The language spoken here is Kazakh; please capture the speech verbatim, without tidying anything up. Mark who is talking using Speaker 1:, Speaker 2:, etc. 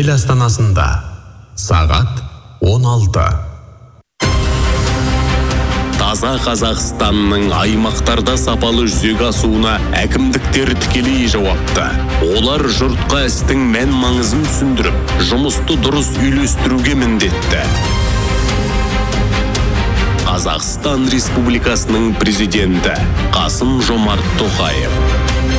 Speaker 1: ел астанасында сағат он алты. Таза Қазақстанның аймақтарда сапалы жүзеге асуына әкімдіктер тікелей жауапты. Олар жұртқа істің мән маңызын түсіндіріп, жұмысты дұрыс үйлестіруге міндетті. Қазақстан Республикасының президенті Қасым Жомарт Тоқаев.